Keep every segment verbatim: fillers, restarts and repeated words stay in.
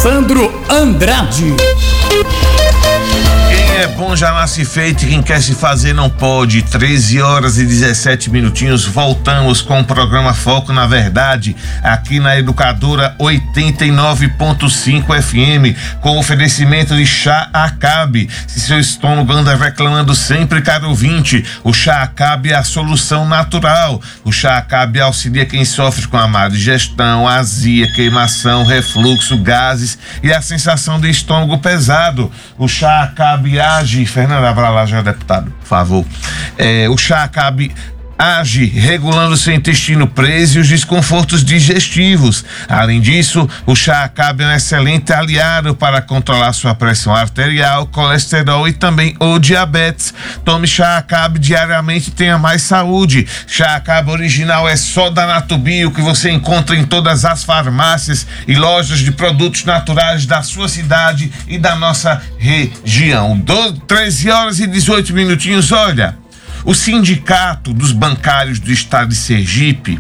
Sandro Andrade. Quem é bom já nasce feito e quem quer se fazer não pode. treze horas e dezessete minutinhos. Voltamos com o programa Foco na Verdade, aqui na Educadora oitenta e nove ponto cinco F M, com oferecimento de Chá Acabe. Se seu estômago anda reclamando sempre, caro ouvinte, o Chá Acabe é a solução natural. O Chá Acabe auxilia quem sofre com a má digestão, azia, queimação, refluxo, gases e a sensação de estômago pesado. O Chá Acabe age, Fernanda Abrala, já deputado, por favor. É, o Chá Acabe age regulando seu intestino preso e os desconfortos digestivos. Além disso, o Chá Acabe é um excelente aliado para controlar sua pressão arterial, colesterol e também o diabetes. Tome Chá Acabe diariamente e tenha mais saúde. Chá Acabe original é só da Natubio, que você encontra em todas as farmácias e lojas de produtos naturais da sua cidade e da nossa região. treze horas e dezoito minutinhos, olha. O Sindicato dos Bancários do Estado de Sergipe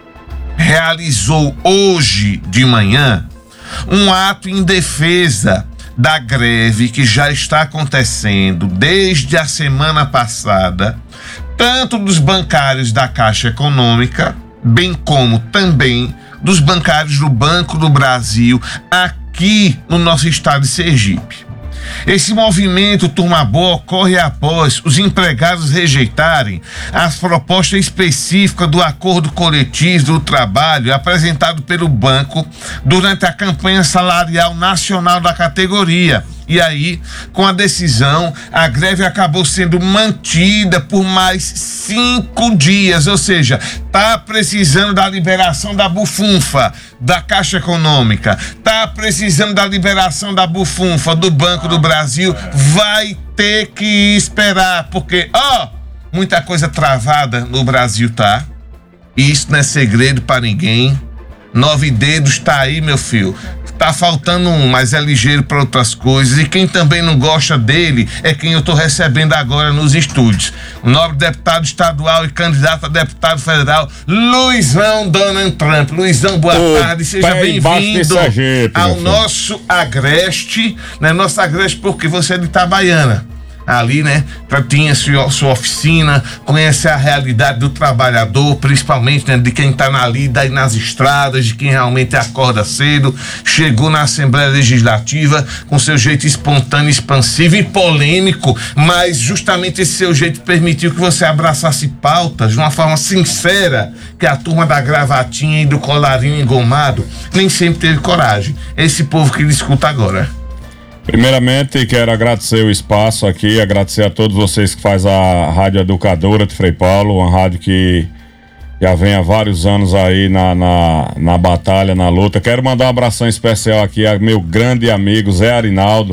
realizou hoje de manhã um ato em defesa da greve que já está acontecendo desde a semana passada, tanto dos bancários da Caixa Econômica, bem como também dos bancários do Banco do Brasil aqui no nosso estado de Sergipe. Esse movimento Turma Boa ocorre após os empregados rejeitarem as propostas específicas do acordo coletivo do trabalho apresentado pelo banco durante a campanha salarial nacional da categoria. E aí, com a decisão, a greve acabou sendo mantida por mais cinco dias, ou seja, tá precisando da liberação da bufunfa da Caixa Econômica, tá precisando da liberação da bufunfa do Banco do Brasil, vai ter que esperar, porque, ó, muita coisa travada no Brasil, tá? Isso não é segredo pra ninguém. Nove dedos tá aí, meu filho. Tá faltando um, mas é ligeiro para outras coisas. E quem também não gosta dele é quem eu tô recebendo agora nos estúdios. O nobre deputado estadual e candidato a deputado federal, Luizão Donald Trump. Luizão, boa Ô, tarde, seja bem-vindo ao nosso Agreste, né? Nosso Agreste porque você é de Itabaiana. Ali, né, tinha sua, sua oficina, conhece a realidade do trabalhador, principalmente, né, de quem tá na lida e nas estradas, de quem realmente acorda cedo, chegou na Assembleia Legislativa com seu jeito espontâneo, expansivo e polêmico, mas justamente esse seu jeito permitiu que você abraçasse pautas de uma forma sincera, que a turma da gravatinha e do colarinho engomado nem sempre teve coragem. Esse povo que ele escuta agora. Primeiramente, quero agradecer o espaço aqui, agradecer a todos vocês que fazem a Rádio Educadora de Frei Paulo, uma rádio que já vem há vários anos aí na, na, na batalha, na luta. Quero mandar um abração especial aqui a meu grande amigo Zé Arinaldo.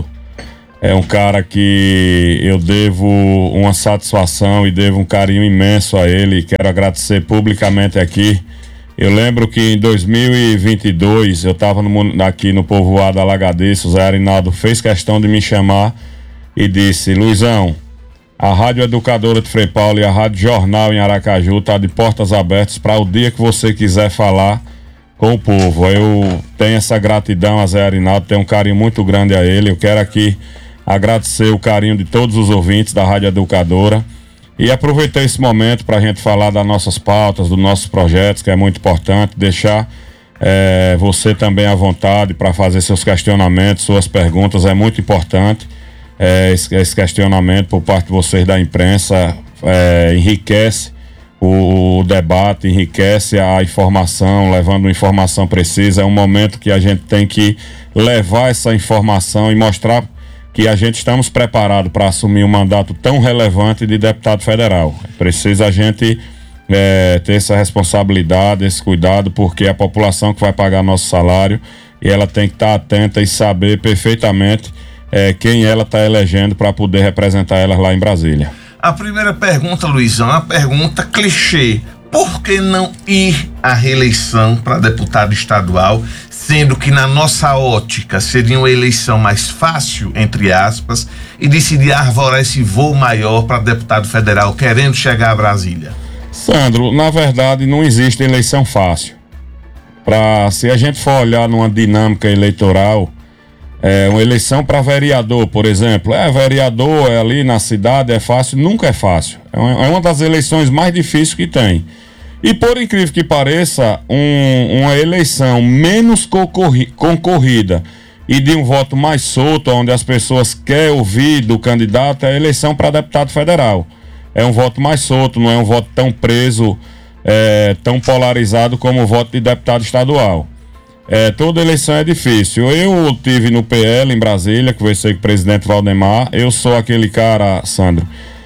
É um cara que eu devo uma satisfação e devo um carinho imenso a ele. Quero agradecer publicamente aqui. Eu lembro que em dois mil e vinte e dois eu estava aqui no povoado Alagadeço, o Zé Arinaldo fez questão de me chamar e disse: Luizão, a Rádio Educadora de Frei Paulo e a Rádio Jornal em Aracaju tá de portas abertas para o dia que você quiser falar com o povo. Eu tenho essa gratidão a Zé Arinaldo, tenho um carinho muito grande a ele. Eu quero aqui agradecer o carinho de todos os ouvintes da Rádio Educadora. E aproveitar esse momento para a gente falar das nossas pautas, dos nossos projetos, que é muito importante, deixar é, você também à vontade para fazer seus questionamentos, suas perguntas, é muito importante. É, esse, esse questionamento por parte de vocês da imprensa é, enriquece o, o debate, enriquece a informação, levando uma informação precisa. É um momento que a gente tem que levar essa informação e mostrar que a gente estamos preparados para assumir um mandato tão relevante de deputado federal. Precisa a gente é, ter essa responsabilidade, esse cuidado, porque é a população que vai pagar nosso salário e ela tem que estar atenta e saber perfeitamente é, quem ela está elegendo para poder representar elas lá em Brasília. A primeira pergunta, Luizão, é uma pergunta clichê. Por que não ir à reeleição para deputado estadual, sendo que na nossa ótica seria uma eleição mais fácil, entre aspas, e decidir arvorar esse voo maior para deputado federal querendo chegar a Brasília? Sandro, na verdade não existe eleição fácil. Pra, se a gente for olhar numa dinâmica eleitoral, É, uma eleição para vereador, por exemplo. É, vereador é ali na cidade, é fácil? Nunca é fácil. É uma, é uma das eleições mais difíceis que tem. E por incrível que pareça, um, uma eleição menos concorri- concorrida e de um voto mais solto, onde as pessoas querem ouvir do candidato, é a eleição para deputado federal. É um voto mais solto, não é um voto tão preso, é, tão polarizado como o voto de deputado estadual. É, toda eleição é difícil. Eu tive no P L em Brasília, conversei com o presidente Valdemar. Eu sou aquele cara, Sandro,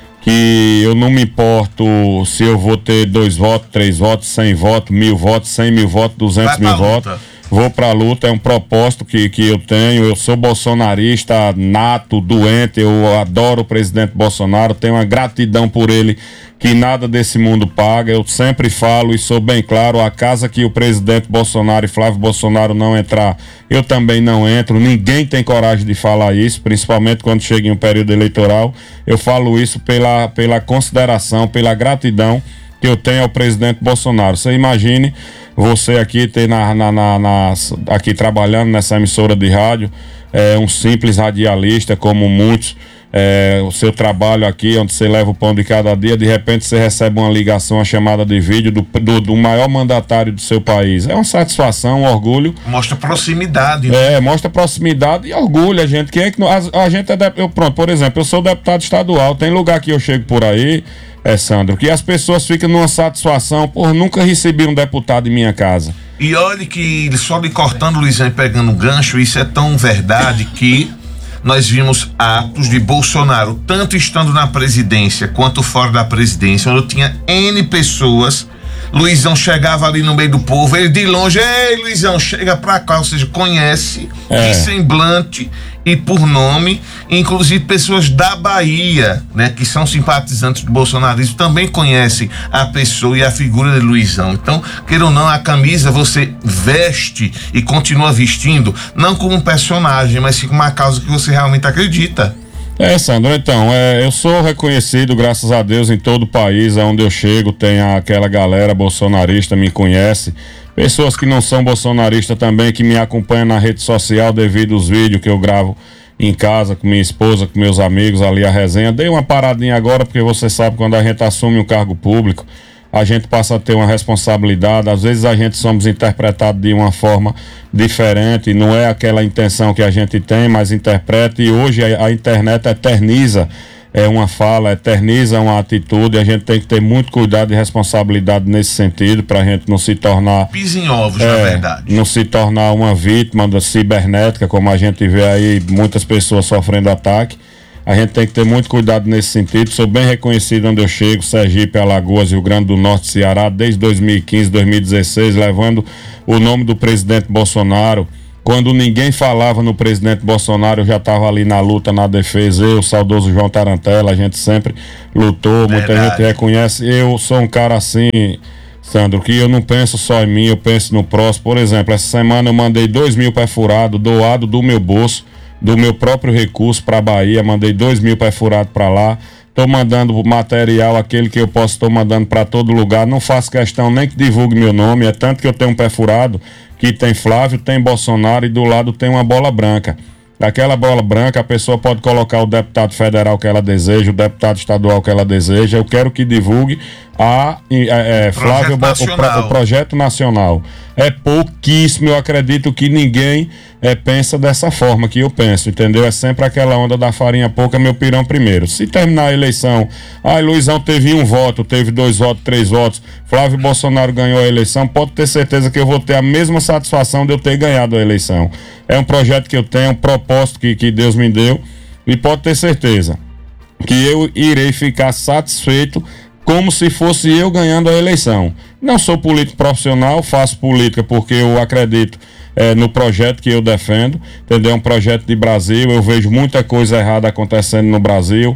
que eu não me importo se eu vou ter dois votos, três votos, cem votos, mil votos, cem mil votos, duzentos mil votos. Vou pra luta, é um propósito que, que eu tenho. Eu sou bolsonarista nato, doente, eu adoro o presidente Bolsonaro, tenho uma gratidão por ele que nada desse mundo paga. Eu sempre falo e sou bem claro, a casa que o presidente Bolsonaro e Flávio Bolsonaro não entrar, eu também não entro. Ninguém tem coragem de falar isso, principalmente quando chega em um período eleitoral. Eu falo isso pela, pela consideração, pela gratidão que eu tenho ao presidente Bolsonaro. Você imagine você aqui ter na, na, na, na, aqui trabalhando nessa emissora de rádio, é, um simples radialista como muitos, é, o seu trabalho aqui, onde você leva o pão de cada dia, de repente você recebe uma ligação, uma chamada de vídeo do, do, do maior mandatário do seu país. É uma satisfação, um orgulho. Mostra proximidade. Né? É, mostra proximidade e orgulho, a gente. Quem é que não, a, a gente é, de, eu, pronto, por exemplo, eu sou deputado estadual, tem lugar que eu chego por aí, é, Sandro, que as pessoas ficam numa satisfação, por nunca recebi um deputado em minha casa. E olhe que, só lhe cortando, Luizão, e pegando um gancho, isso é tão verdade que nós vimos atos de Bolsonaro, tanto estando na presidência quanto fora da presidência, onde tinha N pessoas. Luizão chegava ali no meio do povo, ele de longe, ei Luizão, chega pra cá, ou seja, conhece é. de semblante e por nome, inclusive pessoas da Bahia, né, que são simpatizantes do bolsonarismo, também conhecem a pessoa e a figura de Luizão. Então, queira ou não, a camisa você veste e continua vestindo, não como um personagem, mas sim como uma causa que você realmente acredita. É, Sandro, então, é, eu sou reconhecido, graças a Deus, em todo o país, aonde eu chego, tem aquela galera bolsonarista, me conhece, pessoas que não são bolsonaristas também, que me acompanham na rede social devido aos vídeos que eu gravo em casa, com minha esposa, com meus amigos, ali a resenha. Dei uma paradinha agora, porque você sabe, quando a gente assume um cargo público, a gente passa a ter uma responsabilidade, às vezes a gente somos interpretados de uma forma diferente, não é aquela intenção que a gente tem, mas interpreta, e hoje a, a internet eterniza é uma fala, eterniza uma atitude, a gente tem que ter muito cuidado e responsabilidade nesse sentido, para a gente não se tornar... Pisa em ovos, é, na verdade. Não se tornar uma vítima da cibernética, como a gente vê aí muitas pessoas sofrendo ataque. A gente tem que ter muito cuidado nesse sentido. Sou bem reconhecido onde eu chego, Sergipe, Alagoas, Rio Grande do Norte, Ceará, desde dois mil e quinze, dois mil e dezesseis, levando o nome do presidente Bolsonaro. Quando ninguém falava no presidente Bolsonaro, eu já estava ali na luta, na defesa. Eu, o saudoso João Tarantella, a gente sempre lutou, muita Verdade. gente reconhece. Eu sou um cara assim, Sandro, que eu não penso só em mim, eu penso no próximo. Por exemplo, essa semana eu mandei dois mil perfurados, doado do meu bolso, do meu próprio recurso para a Bahia, mandei dois mil perfurados para lá. Estou mandando material, aquele que eu posso, estou mandando para todo lugar. Não faço questão nem que divulgue meu nome, é tanto que eu tenho um perfurado que tem Flávio, tem Bolsonaro e do lado tem uma bola branca. Daquela bola branca a pessoa pode colocar o deputado federal que ela deseja, o deputado estadual que ela deseja. Eu quero que divulgue a, é, é, Flávio, o, pro, o projeto nacional. É pouquíssimo, eu acredito que ninguém é, pensa dessa forma que eu penso, entendeu? É sempre aquela onda da farinha pouca, meu pirão primeiro. Se terminar a eleição, ah, Luizão teve um voto, teve dois votos, três votos, Flávio Bolsonaro ganhou a eleição, pode ter certeza que eu vou ter a mesma satisfação de eu ter ganhado a eleição. É um projeto que eu tenho, um propósito que, que Deus me deu, e pode ter certeza que eu irei ficar satisfeito como se fosse eu ganhando a eleição. Não sou político profissional, faço política porque eu acredito é, no projeto que eu defendo, entendeu? É um projeto de Brasil, eu vejo muita coisa errada acontecendo no Brasil.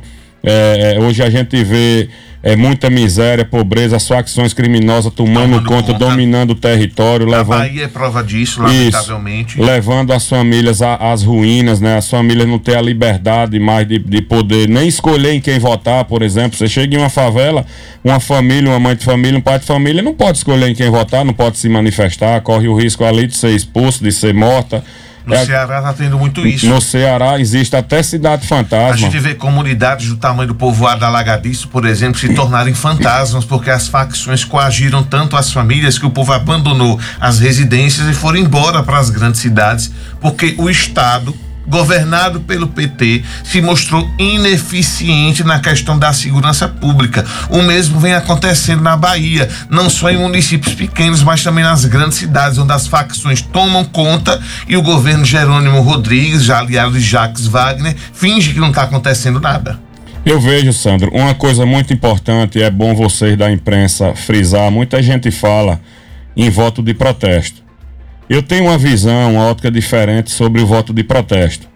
É, hoje a gente vê é, muita miséria, pobreza, as facções criminosas tomando, tomando conta, conta, dominando o território. A levando... Bahia é prova disso, lamentavelmente. Isso, levando as famílias às ruínas, né? As famílias não têm a liberdade mais de, de poder nem escolher em quem votar, por exemplo. Você chega em uma favela, uma família, uma mãe de família, um pai de família, não pode escolher em quem votar, não pode se manifestar, corre o risco ali de ser expulso, de ser morta. No é, Ceará está tendo muito isso. No Ceará existe até cidade fantasma. A gente vê comunidades do tamanho do povoado alagadiço, por exemplo, se tornarem fantasmas porque as facções coagiram tanto as famílias que o povo abandonou as residências e foram embora para as grandes cidades porque o Estado, governado pelo P T, se mostrou ineficiente na questão da segurança pública. O mesmo vem acontecendo na Bahia, não só em municípios pequenos, mas também nas grandes cidades, onde as facções tomam conta e o governo Jerônimo Rodrigues, já aliado de Jacques Wagner, finge que não está acontecendo nada. Eu vejo, Sandro, uma coisa muito importante, é bom vocês da imprensa frisar, muita gente fala em voto de protesto. Eu tenho uma visão, uma ótica diferente sobre o voto de protesto.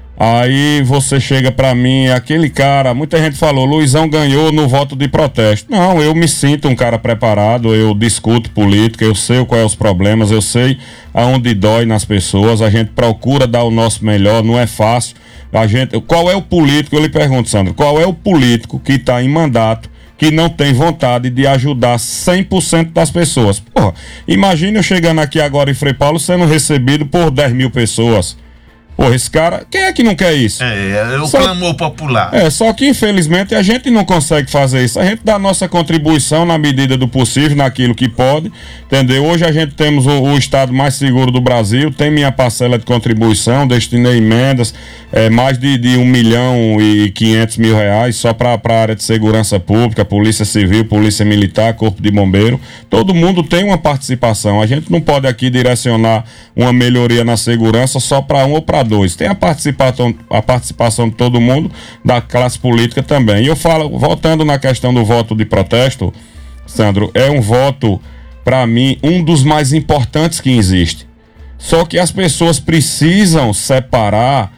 Aí você chega pra mim, aquele cara, muita gente falou, Luizão ganhou no voto de protesto. Não, eu me sinto um cara preparado, eu discuto política, eu sei quais são os problemas, eu sei aonde dói nas pessoas, a gente procura dar o nosso melhor, não é fácil. A gente, qual é o político, eu lhe pergunto, Sandro, qual é o político que está em mandato que não tem vontade de ajudar cem por cento das pessoas? Porra, imagine eu chegando aqui agora em Frei Paulo sendo recebido por dez mil pessoas. Porra, esse cara, quem é que não quer isso? É, é o só, clamor popular. É, só que infelizmente a gente não consegue fazer isso. A gente dá a nossa contribuição na medida do possível, naquilo que pode, entendeu? Hoje a gente temos o, o estado mais seguro do Brasil, tem minha parcela de contribuição, destinei emendas, é, mais de, de um milhão e quinhentos mil reais só para a área de segurança pública, polícia civil, polícia militar, corpo de bombeiro. Todo mundo tem uma participação. A gente não pode aqui direcionar uma melhoria na segurança só para um ou para dois. Tem a participação, a participação de todo mundo, da classe política também. E eu falo, voltando na questão do voto de protesto, Sandro, é um voto, para mim, um dos mais importantes que existe. Só que as pessoas precisam separar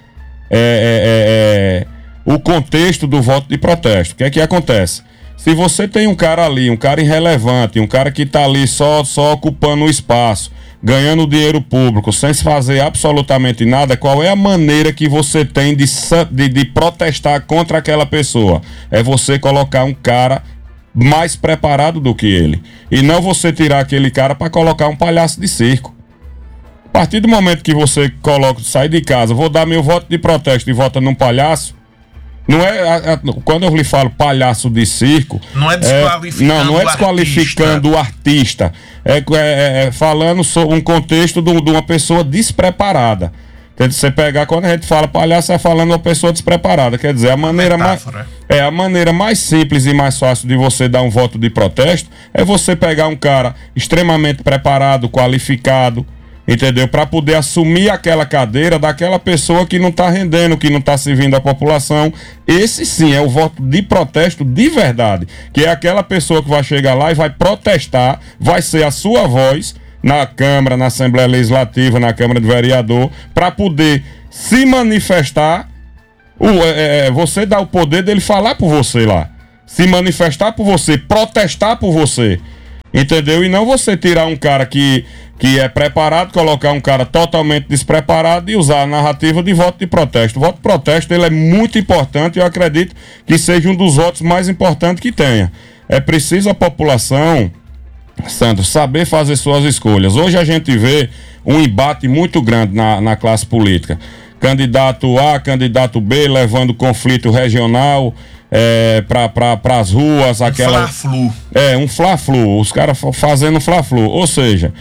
é, é, é, o contexto do voto de protesto. O que é que acontece? Se você tem um cara ali, um cara irrelevante, um cara que está ali só, só ocupando o espaço, ganhando dinheiro público, sem fazer absolutamente nada, qual é a maneira que você tem de, de, de protestar contra aquela pessoa? É você colocar um cara mais preparado do que ele. E não você tirar aquele cara para colocar um palhaço de circo. A partir do momento que você coloca, sai de casa, vou dar meu voto de protesto e vota num palhaço, não é, a, a, quando eu lhe falo palhaço de circo, não é desqualificando, é, não, não é desqualificando o artista, o artista é, é, é falando sobre um contexto de uma pessoa despreparada. Você pegar, quando a gente fala palhaço, é falando uma pessoa despreparada. Quer dizer, a maneira mais, é a maneira mais simples e mais fácil de você dar um voto de protesto é você pegar um cara extremamente preparado, qualificado, entendeu? Para poder assumir aquela cadeira daquela pessoa que não está rendendo, que não está servindo a população. Esse sim é o voto de protesto de verdade, que é aquela pessoa que vai chegar lá e vai protestar, vai ser a sua voz na Câmara, na Assembleia Legislativa, na Câmara de Vereador, para poder se manifestar. O, é, você dá o poder dele falar por você lá, se manifestar por você, protestar por você, entendeu? E não você tirar um cara que que é preparado, colocar um cara totalmente despreparado e usar a narrativa de voto de protesto. O voto de protesto, ele é muito importante e eu acredito que seja um dos votos mais importantes que tenha. É preciso a população, Sandro, saber fazer suas escolhas. Hoje a gente vê um embate muito grande na, na classe política. Candidato A, candidato B, levando conflito regional é, para as ruas. Aquela, um fla-flu. É, um fla-flu. Os caras fazendo fla-flu. Ou seja,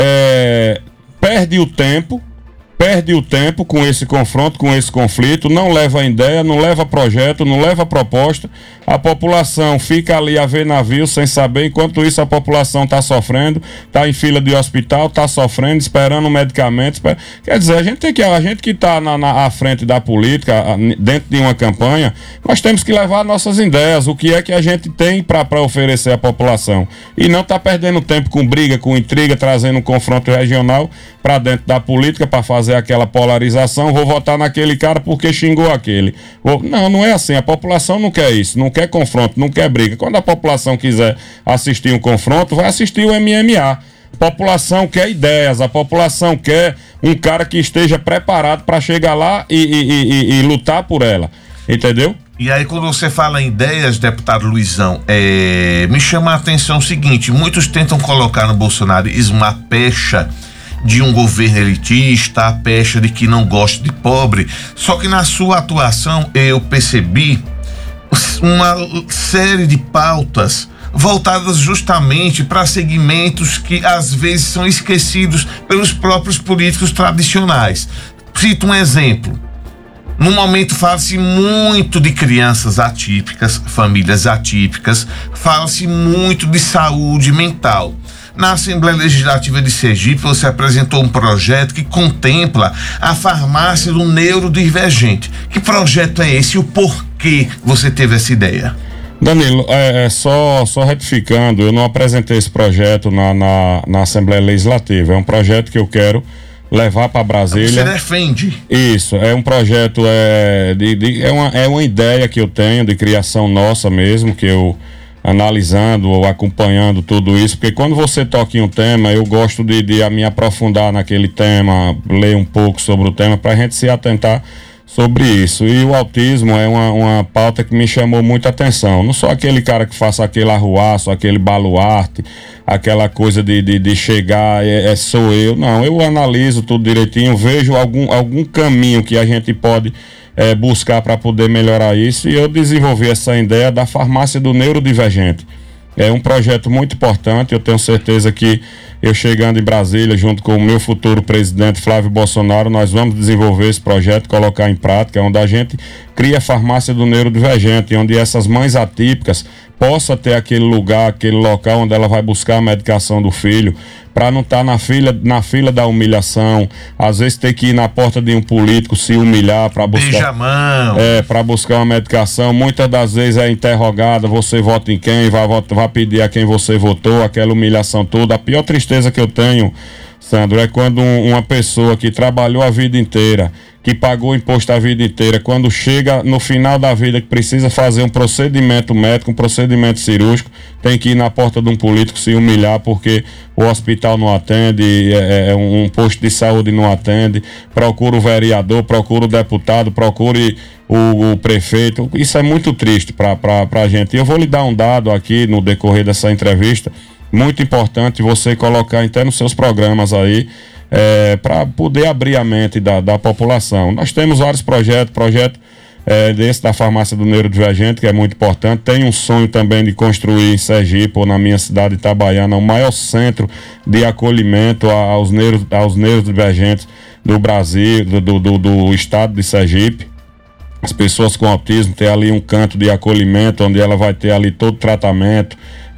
É, perde o tempo, perde o tempo com esse confronto, com esse conflito, não leva ideia, não leva projeto, não leva proposta. A população fica ali a ver navio sem saber, enquanto isso a população está sofrendo, está em fila de hospital, está sofrendo, esperando medicamentos. Esper... Quer dizer, a gente tem que, a gente que está na, na à frente da política, dentro de uma campanha, nós temos que levar nossas ideias, o que é que a gente tem para oferecer à população. E não está perdendo tempo com briga, com intriga, trazendo um confronto regional para dentro da política, para fazer aquela polarização. Vou votar naquele cara porque xingou aquele. Vou... Não, não é assim. A população não quer isso, não quer confronto, não quer briga. Quando a população quiser assistir um confronto, vai assistir o M M A. A população quer ideias, a população quer um cara que esteja preparado para chegar lá e, e, e, e lutar por ela. Entendeu? E aí, quando você fala em ideias, deputado Luizão, é, me chama a atenção o seguinte: muitos tentam colocar no bolsonarismo a pecha de um governo elitista, a pecha de que não gosta de pobre. Só que na sua atuação eu percebi uma série de pautas voltadas justamente para segmentos que às vezes são esquecidos pelos próprios políticos tradicionais. Cito um exemplo. No momento fala-se muito de crianças atípicas, famílias atípicas, fala-se muito de saúde mental. Na Assembleia Legislativa de Sergipe, você apresentou um projeto que contempla a farmácia do neurodivergente. Que projeto é esse e o porquê você teve essa ideia? Danilo, é, é só, só retificando, eu não apresentei esse projeto na, na, na Assembleia Legislativa. É um projeto que eu quero levar para Brasília. Você defende? Isso, é um projeto, é, de, de, é, uma, é uma ideia que eu tenho de criação nossa mesmo, que eu analisando ou acompanhando tudo isso, porque quando você toca em um tema, eu gosto de, de me aprofundar naquele tema, ler um pouco sobre o tema, para a gente se atentar sobre isso. E o autismo é uma, uma pauta que me chamou muita atenção. Não sou aquele cara que faça aquele arruaço, aquele baluarte, aquela coisa de, de, de chegar, é, é sou eu. Não, eu analiso tudo direitinho, vejo algum, algum caminho que a gente pode é, buscar para poder melhorar isso, e eu desenvolvi essa ideia da farmácia do neurodivergente. É um projeto muito importante, eu tenho certeza que eu chegando em Brasília, junto com o meu futuro presidente Flávio Bolsonaro, nós vamos desenvolver esse projeto, colocar em prática, onde a gente cria a farmácia do neurodivergente, onde essas mães atípicas possa ter aquele lugar, aquele local onde ela vai buscar a medicação do filho, para não estar tá na fila, na fila da humilhação, às vezes ter que ir na porta de um político se humilhar para buscar, beija a mão. É, para buscar uma medicação. Muitas das vezes é interrogada, você vota em quem, vai, vai pedir a quem você votou, aquela humilhação toda. A pior tristeza que eu tenho, Sandro, é quando um, uma pessoa que trabalhou a vida inteira, que pagou imposto a vida inteira, quando chega no final da vida que precisa fazer um procedimento médico, um procedimento cirúrgico, tem que ir na porta de um político se humilhar porque o hospital não atende, é, é, um posto de saúde não atende, procura o vereador, procura o deputado, procure o, o prefeito. Isso é muito triste para a gente. E eu vou lhe dar um dado aqui no decorrer dessa entrevista, muito importante você colocar até nos seus programas aí, É, para poder abrir a mente da, da população. Nós temos vários projetos, projeto é, desse da farmácia do neurodivergente, que é muito importante. Tem um sonho também de construir em Sergipe, ou na minha cidade de Itabaiana, o maior centro de acolhimento aos, neuro, aos neurodivergentes do Brasil, do, do, do estado de Sergipe. As pessoas com autismo ter ali um canto de acolhimento, onde ela vai ter ali todo o tratamento,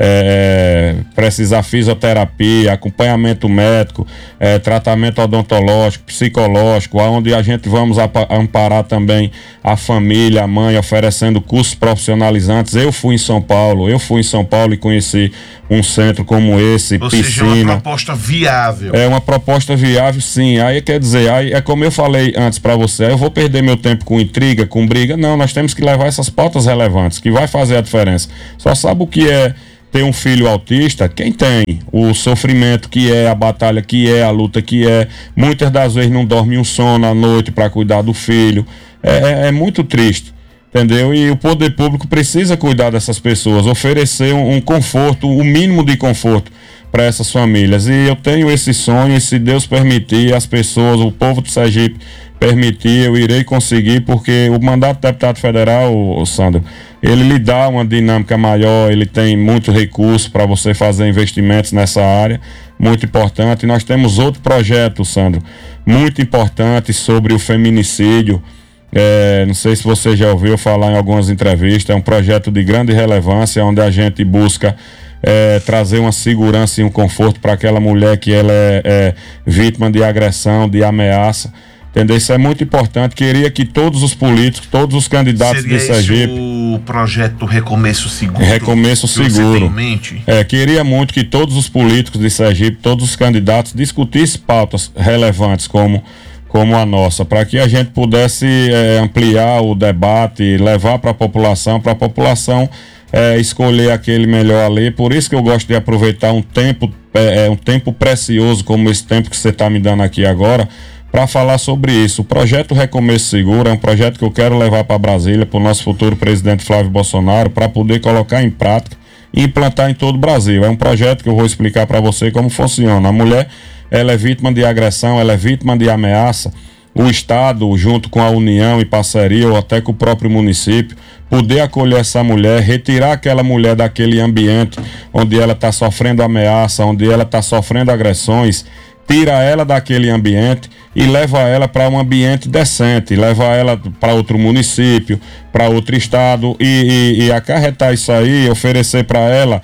É, precisar fisioterapia, acompanhamento médico, é, tratamento odontológico, psicológico, onde a gente vamos amparar também a família, a mãe, oferecendo cursos profissionalizantes. Eu fui em São Paulo, eu fui em São Paulo e conheci um centro como esse, Ou piscina. Seja, é uma proposta viável. É uma proposta viável, sim. Aí quer dizer, aí é como eu falei antes para você, eu vou perder meu tempo com intriga, com briga. Não, nós temos que levar essas pautas relevantes, que vai fazer a diferença. Só sabe o que é ter um filho autista? Quem tem o sofrimento que é, a batalha que é, a luta que é, muitas das vezes não dorme um sono à noite para cuidar do filho, é, é, é muito triste, entendeu? E o poder público precisa cuidar dessas pessoas, oferecer um, um conforto, o um mínimo de conforto para essas famílias. E eu tenho esse sonho, e se Deus permitir, as pessoas, o povo de Sergipe permitir, eu irei conseguir, porque o mandato de deputado federal, o Sandro, ele lhe dá uma dinâmica maior, ele tem muito recurso para você fazer investimentos nessa área, muito importante. E nós temos outro projeto, Sandro, muito importante sobre o feminicídio. É, não sei se você já ouviu falar em algumas entrevistas, é um projeto de grande relevância, onde a gente busca É, trazer uma segurança e um conforto para aquela mulher que ela é, é vítima de agressão, de ameaça, entendeu? Isso é muito importante. Queria que todos os políticos, todos os candidatos Seria de Sergipe... o projeto Recomeço Seguro? Recomeço Seguro. Você tem em mente? É, queria muito que todos os políticos de Sergipe, todos os candidatos discutissem pautas relevantes como como a nossa, para que a gente pudesse é, ampliar o debate, levar para a população, para a população É, escolher aquele melhor ali. Por isso que eu gosto de aproveitar um tempo, é, um tempo precioso como esse tempo que você está me dando aqui agora, para falar sobre isso. O projeto Recomeço Seguro é um projeto que eu quero levar para Brasília, para o nosso futuro presidente Flávio Bolsonaro, para poder colocar em prática e implantar em todo o Brasil. É um projeto que eu vou explicar para você como funciona. A mulher ela é vítima de agressão, ela é vítima de ameaça, o Estado, junto com a União em parceria ou até com o próprio município, poder acolher essa mulher, retirar aquela mulher daquele ambiente onde ela está sofrendo ameaça, onde ela está sofrendo agressões, tira ela daquele ambiente e leva ela para um ambiente decente, leva ela para outro município, para outro estado e, e, e acarretar isso aí, oferecer para ela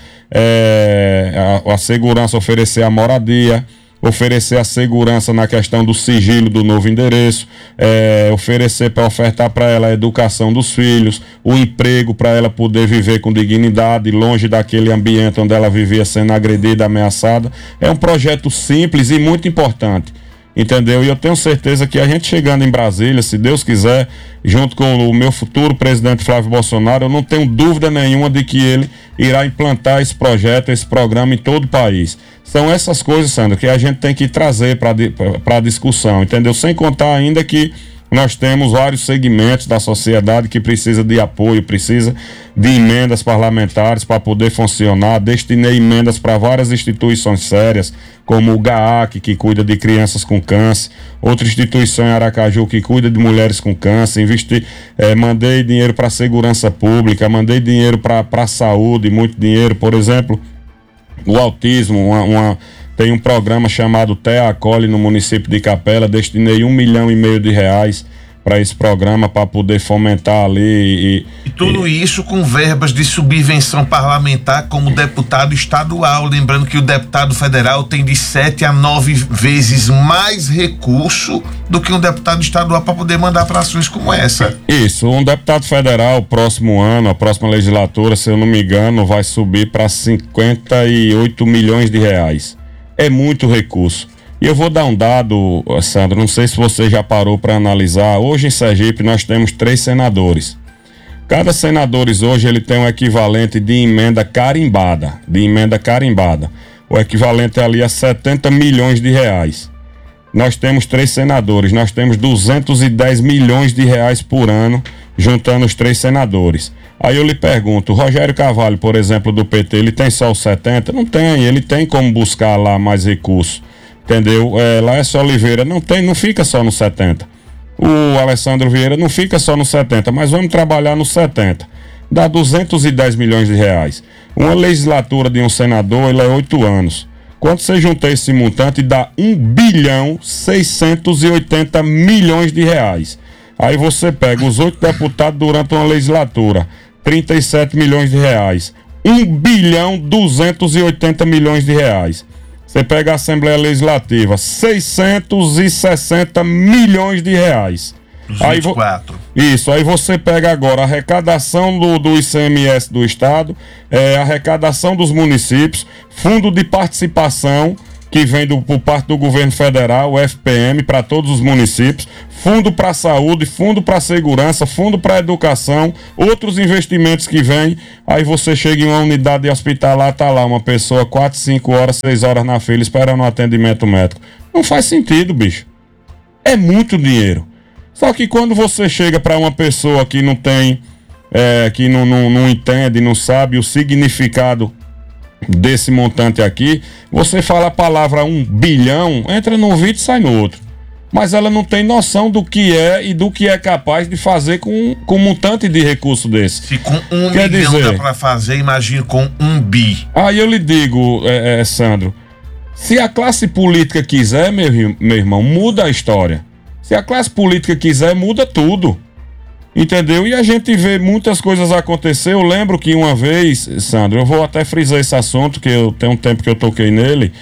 é, a, a segurança, oferecer a moradia, oferecer a segurança na questão do sigilo do novo endereço, é, oferecer para ofertar para ela a educação dos filhos, o emprego para ela poder viver com dignidade, longe daquele ambiente onde ela vivia sendo agredida, ameaçada. É um projeto simples e muito importante, entendeu? E eu tenho certeza que a gente chegando em Brasília, se Deus quiser, junto com o meu futuro presidente Flávio Bolsonaro, eu não tenho dúvida nenhuma de que ele irá implantar esse projeto, esse programa em todo o país. São essas coisas, Sandra, que a gente tem que trazer para a discussão, entendeu? Sem contar ainda que nós temos vários segmentos da sociedade que precisa de apoio, precisa de emendas parlamentares para poder funcionar. Destinei emendas para várias instituições sérias, como o GAAC, que cuida de crianças com câncer, outra instituição em Aracaju que cuida de mulheres com câncer. Investi, eh, mandei dinheiro para a segurança pública, mandei dinheiro para a saúde, muito dinheiro, por exemplo, o autismo, uma, uma, tem um programa chamado T E A Acolhe no município de Capela, destinei um milhão e meio de reais para esse programa, para poder fomentar ali. E, e tudo e... isso com verbas de subvenção parlamentar como deputado estadual, lembrando que o deputado federal tem de sete a nove vezes mais recurso do que um deputado estadual para poder mandar para ações como essa. Isso, um deputado federal, próximo ano, a próxima legislatura, se eu não me engano, vai subir para cinquenta e oito milhões de reais. É muito recurso. E eu vou dar um dado, Sandro, não sei se você já parou para analisar. Hoje em Sergipe nós temos três senadores. Cada senador hoje ele tem um equivalente de emenda carimbada, de emenda carimbada. O equivalente ali a setenta milhões de reais. Nós temos três senadores, nós temos duzentos e dez milhões de reais por ano, juntando os três senadores. Aí eu lhe pergunto, Rogério Carvalho, por exemplo, do P T, ele tem só os setenta? Não tem, ele tem como buscar lá mais recursos. Entendeu? É, Laércio Oliveira não tem, não fica só no setenta. O Alessandro Vieira não fica só no setenta, mas vamos trabalhar no setenta. Dá duzentos e dez milhões de reais. Uma legislatura de um senador, ele é oito anos. Quando você junta esse montante, dá um bilhão seiscentos e oitenta milhões de reais. Aí você pega os oito deputados durante uma legislatura, trinta e sete milhões de reais. um bilhão duzentos e oitenta milhões de reais. Você pega a Assembleia Legislativa, seiscentos e sessenta milhões de reais. Aí vo... Isso, aí você pega agora a arrecadação do, do I C M S do Estado, é, a arrecadação dos municípios, fundo de participação, que vem do, por parte do governo federal, o F P M, para todos os municípios, fundo para a saúde, fundo para a segurança, fundo para a educação, outros investimentos que vêm. Aí você chega em uma unidade hospitalar, tá lá uma pessoa quatro, cinco horas, seis horas na fila esperando um atendimento médico. Não faz sentido, bicho. É muito dinheiro. Só que quando você chega para uma pessoa que não tem, é, que não, não, não entende, não sabe o significado desse montante aqui, você fala a palavra um bilhão, entra num vídeo e sai no outro. Mas ela não tem noção do que é e do que é capaz de fazer com, com um montante de recurso desse. Se com um Quer milhão dizer, dá pra fazer, imagine com um bi. Aí eu lhe digo, é, é, Sandro, se a classe política quiser, meu, meu irmão, muda a história. Se a classe política quiser, muda tudo. Entendeu? E a gente vê muitas coisas acontecer. Eu lembro que uma vez, Sandro, eu vou até frisar esse assunto, que eu tenho um tempo que eu toquei nele.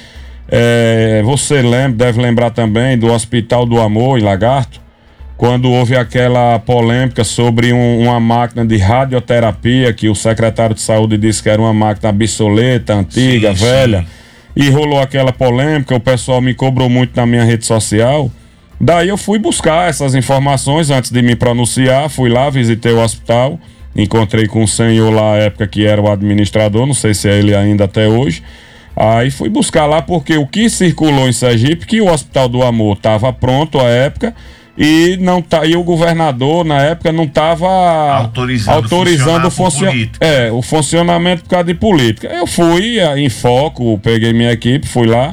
É, você lembra, deve lembrar também do Hospital do Amor em Lagarto, quando houve aquela polêmica sobre um, uma máquina de radioterapia, que o secretário de saúde disse que era uma máquina obsoleta, antiga, sim, velha, sim. E rolou aquela polêmica, o pessoal me cobrou muito na minha rede social. Daí eu fui buscar essas informações antes de me pronunciar, fui lá, visitei o hospital, encontrei com um senhor lá à época que era o administrador, não sei se é ele ainda até hoje. Aí fui buscar lá porque o que circulou em Sergipe, que o Hospital do Amor estava pronto à época e, não tá, e o governador na época não estava autorizando, autorizando o, funcio é, o funcionamento por causa de política. Eu fui em foco, peguei minha equipe, fui lá,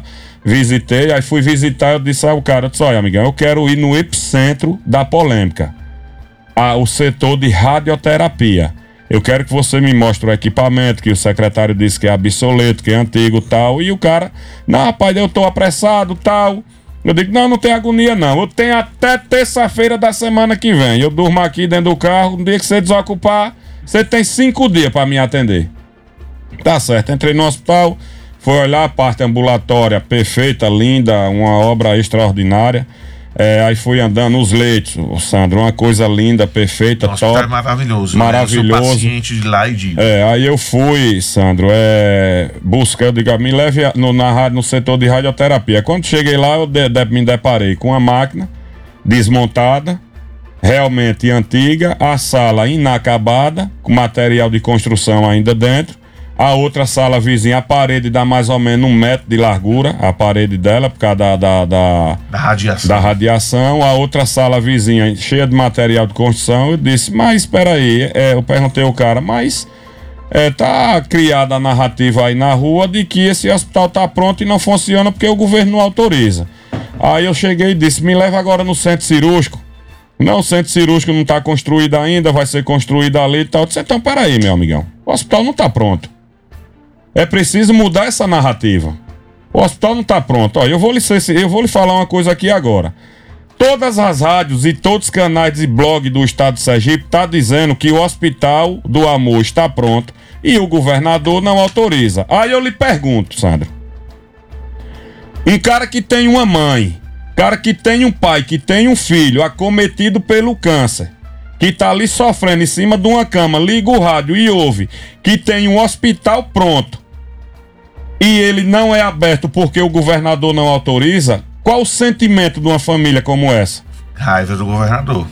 visitei, aí fui visitar, eu disse ao cara, eu disse, olha, amigão, eu quero ir no epicentro da polêmica, a, o setor de radioterapia. Eu quero que você me mostre o equipamento, que o secretário disse que é obsoleto, que é antigo, tal, e o cara, não, rapaz, eu tô apressado, tal. Eu digo, não, não tem agonia não, eu tenho até terça-feira da semana que vem, eu durmo aqui dentro do carro, no dia que você desocupar, você tem cinco dias para me atender. Tá certo, entrei no hospital, fui olhar a parte ambulatória, perfeita, linda, uma obra extraordinária. É, aí fui andando nos leitos, Sandro, uma coisa linda, perfeita, Nossa, top. É maravilhoso. Maravilhoso. Né? Eu sou paciente de lá e de... É, aí eu fui, Sandro, é, busquei, eu digo, me leve no, na rádio, no setor de radioterapia. Quando cheguei lá, eu de, de, me deparei com a máquina desmontada, realmente antiga, a sala inacabada, com material de construção ainda dentro. A outra sala vizinha, a parede dá mais ou menos um metro de largura, a parede dela, por causa da, da, da, da, radiação. da radiação. A outra sala vizinha, cheia de material de construção. Eu disse, mas espera aí, é, eu perguntei ao cara, mas é, tá criada a narrativa aí na rua de que esse hospital tá pronto e não funciona porque o governo não autoriza. Aí eu cheguei e disse, me leva agora no centro cirúrgico. Não, o centro cirúrgico não tá construído ainda, vai ser construído ali e tal. Eu disse, então peraí, meu amigão, o hospital não tá pronto. É preciso mudar essa narrativa. O hospital não está pronto. Ó, eu, vou lhe, eu vou lhe falar uma coisa aqui agora. Todas as rádios e todos os canais e blog do estado de Sergipe estão tá dizendo que o Hospital do Amor está pronto e o governador não autoriza. Aí eu lhe pergunto, Sandro. Um cara que tem uma mãe, cara que tem um pai, que tem um filho acometido pelo câncer, que tá ali sofrendo em cima de uma cama, liga o rádio e ouve que tem um hospital pronto e ele não é aberto porque o governador não autoriza, qual o sentimento de uma família como essa? Raiva do governador.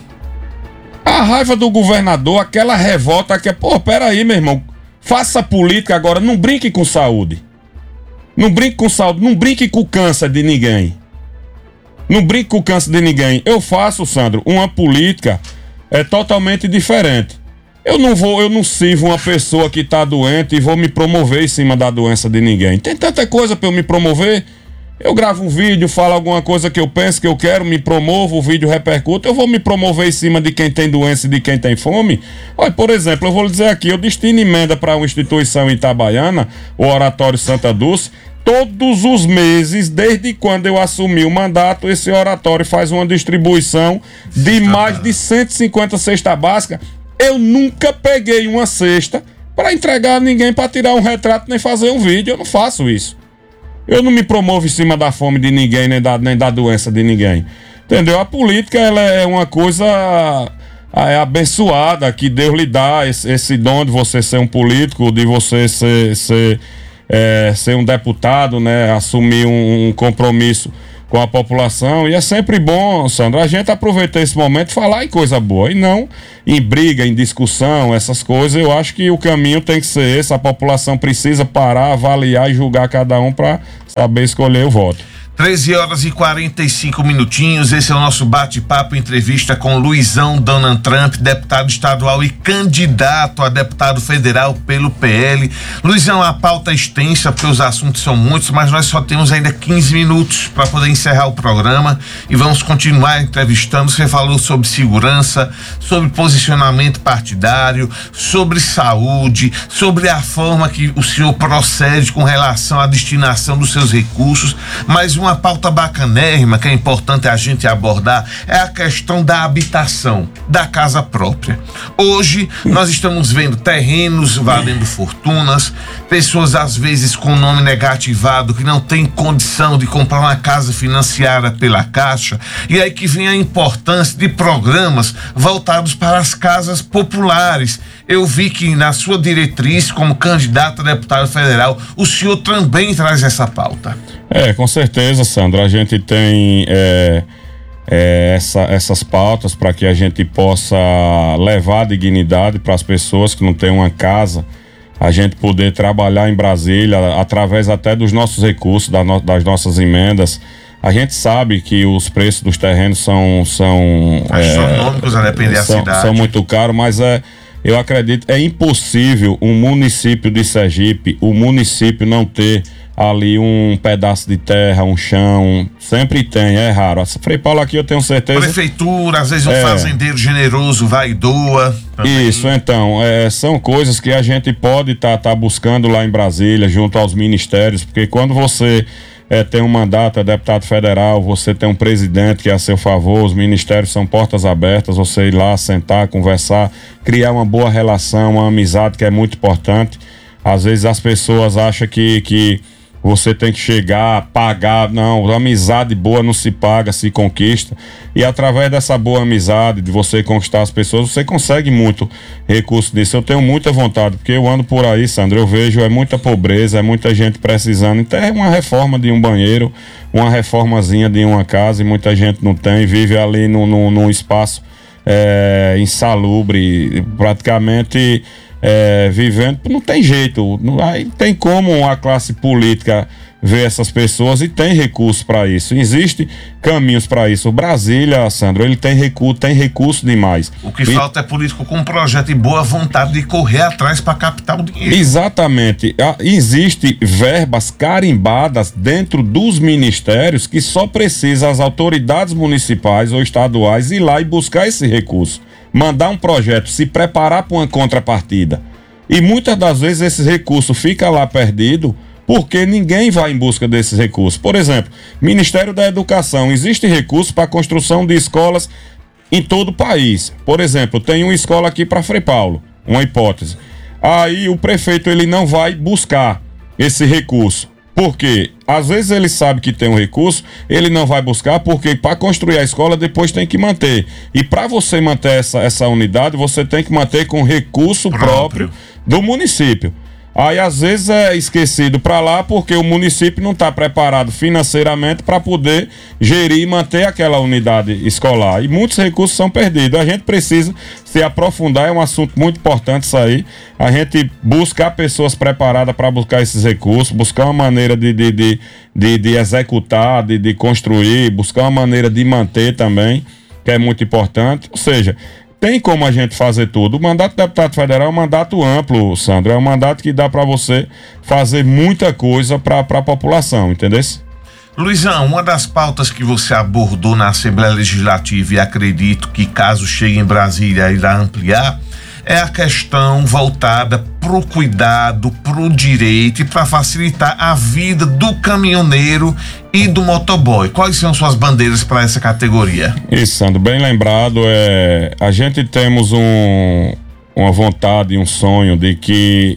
A raiva do governador, aquela revolta que é, pô, peraí, meu irmão, faça política agora, não brinque com saúde. Não brinque com saúde, não brinque com o câncer de ninguém. Não brinque com o câncer de ninguém. Eu faço, Sandro, uma política é totalmente diferente. Eu não vou, eu não sirvo uma pessoa que tá doente e vou me promover em cima da doença de ninguém. Tem tanta coisa pra eu me promover. Eu gravo um vídeo, falo alguma coisa que eu penso que eu quero, me promovo, o vídeo repercute. Eu vou me promover em cima de quem tem doença e de quem tem fome. Olha, por exemplo, eu vou lhe dizer aqui, eu destino emenda para uma instituição em Itabaiana, o Oratório Santa Dulce. Todos os meses, desde quando eu assumi o mandato, esse oratório faz uma distribuição de mais de cento e cinquenta cestas básicas. Eu nunca peguei uma cesta para entregar a ninguém para tirar um retrato nem fazer um vídeo. Eu não faço isso. Eu não me promovo em cima da fome de ninguém, nem da, nem da doença de ninguém. Entendeu? A política, ela é uma coisa é, abençoada, que Deus lhe dá esse, esse dom de você ser um político, de você ser, ser, é, ser um deputado, né? Assumir um, um compromisso com a população. E é sempre bom, Sandro, a gente aproveitar esse momento e falar em coisa boa, e não em briga, em discussão, essas coisas. Eu acho que o caminho tem que ser esse. A população precisa parar, avaliar e julgar cada um para saber escolher o voto. treze horas e quarenta e cinco minutinhos, esse é o nosso bate-papo, entrevista com Luizão Donald Trump, deputado estadual e candidato a deputado federal pelo P L. Luizão, a pauta é extensa porque os assuntos são muitos, mas nós só temos ainda quinze minutos para poder encerrar o programa e vamos continuar entrevistando. Você falou sobre segurança, sobre posicionamento partidário, sobre saúde, sobre a forma que o senhor procede com relação à destinação dos seus recursos, mas uma pauta bacanérrima que é importante a gente abordar é a questão da habitação, da casa própria. Hoje nós estamos vendo terrenos valendo fortunas, pessoas às vezes com nome negativado que não tem condição de comprar uma casa financiada pela Caixa, e aí que vem a importância de programas voltados para as casas populares. Eu vi que na sua diretriz como candidato a deputado federal, o senhor também traz essa pauta. É, com certeza, Sandro, a gente tem é, é, essa, essas pautas para que a gente possa levar dignidade para as pessoas que não têm uma casa, a gente poder trabalhar em Brasília através até dos nossos recursos, da no, das nossas emendas. A gente sabe que os preços dos terrenos são são astronômicos, é, a depender da cidade. São muito caros, mas é, eu acredito, é impossível um município de Sergipe, o município não ter ali um pedaço de terra, um chão, sempre tem, é raro. A Frei Paulo aqui eu tenho certeza... Prefeitura, às vezes um é, fazendeiro generoso vai e doa. Também. Isso, então, é, são coisas que a gente pode estar tá, tá buscando lá em Brasília, junto aos ministérios, porque quando você é, tem um mandato, é deputado federal, você tem um presidente que é a seu favor, os ministérios são portas abertas, você ir lá, sentar, conversar, criar uma boa relação, uma amizade que é muito importante. Às vezes as pessoas acham que... que você tem que chegar, pagar. Não, amizade boa não se paga, se conquista. E através dessa boa amizade, de você conquistar as pessoas, você consegue muito recurso disso. Eu tenho muita vontade, porque eu ando por aí, Sandro, eu vejo é muita pobreza, é muita gente precisando. Então é uma reforma de um banheiro, uma reformazinha de uma casa, e muita gente não tem, vive ali num, num, num espaço é, insalubre, praticamente... É, vivendo, não tem jeito, não, aí tem como a classe política ver essas pessoas e tem recurso para isso, existem caminhos para isso. O Brasília, Sandro, ele tem recurso, tem recurso demais. O que e, falta é político com um projeto e boa vontade de correr atrás para captar o dinheiro. Exatamente, existem verbas carimbadas dentro dos ministérios que só precisa as autoridades municipais ou estaduais ir lá e buscar esse recurso, mandar um projeto, se preparar para uma contrapartida. E muitas das vezes esse recurso fica lá perdido porque ninguém vai em busca desses recursos. Por exemplo, Ministério da Educação, existe recurso para a construção de escolas em todo o país. Por exemplo, tem uma escola aqui para Frei Paulo, uma hipótese. Aí o prefeito ele não vai buscar esse recurso. Porque às vezes ele sabe que tem um recurso, ele não vai buscar, porque para construir a escola depois tem que manter. E para você manter essa, essa unidade, você tem que manter com recurso próprio, próprio do município. Aí às vezes é esquecido para lá porque o município não está preparado financeiramente para poder gerir e manter aquela unidade escolar. E muitos recursos são perdidos. A gente precisa se aprofundar, é um assunto muito importante isso aí. A gente buscar pessoas preparadas para buscar esses recursos, buscar uma maneira de, de, de, de, de executar, de, de construir, buscar uma maneira de manter também, que é muito importante. Ou seja, tem como a gente fazer tudo. O mandato de deputado federal é um mandato amplo, Sandro. É um mandato que dá para você fazer muita coisa para a população, entendeu? Luizão, uma das pautas que você abordou na Assembleia Legislativa, e acredito que caso chegue em Brasília irá ampliar, é a questão voltada pro cuidado, pro direito e para facilitar a vida do caminhoneiro e do motoboy. Quais são suas bandeiras para essa categoria? Isso, Sandro, bem lembrado. É, a gente temos um, uma vontade, um sonho de que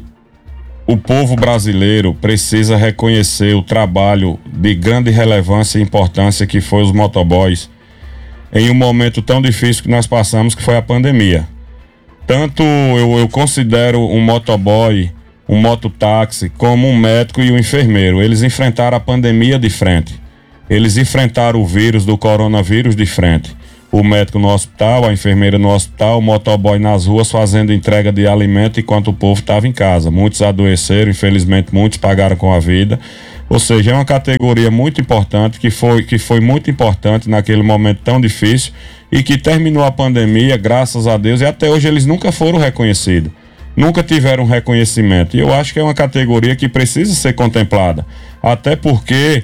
o povo brasileiro precisa reconhecer o trabalho de grande relevância e importância que foi os motoboys em um momento tão difícil que nós passamos, que foi a pandemia. Tanto eu, eu considero um motoboy, um mototáxi, como um médico e um enfermeiro. Eles enfrentaram a pandemia de frente. Eles enfrentaram o vírus do coronavírus de frente. O médico no hospital, a enfermeira no hospital, o motoboy nas ruas fazendo entrega de alimento enquanto o povo estava em casa. Muitos adoeceram, infelizmente muitos pagaram com a vida. Ou seja, é uma categoria muito importante, que foi, que foi muito importante naquele momento tão difícil e que terminou a pandemia, graças a Deus, e até hoje eles nunca foram reconhecidos. Nunca tiveram reconhecimento. E eu acho que é uma categoria que precisa ser contemplada. Até porque